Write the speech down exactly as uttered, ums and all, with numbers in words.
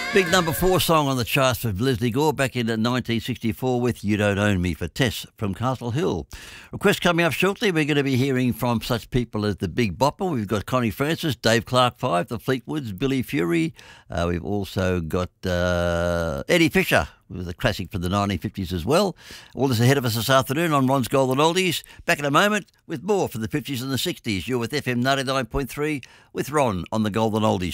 Big number four song on the charts for Leslie Gore back in nineteen sixty-four with You Don't Own Me for Tess from Castle Hill. Request coming up shortly. We're going to be hearing from such people as the Big Bopper. We've got Connie Francis, Dave Clark Five, the Fleetwoods, Billy Fury. Uh, we've also got uh, Eddie Fisher with a classic from the nineteen fifties as well. All this ahead of us this afternoon on Ron's Golden Oldies. Back in a moment with more from the fifties and the sixties. You're with F M ninety-nine point three with Ron on the Golden Oldies.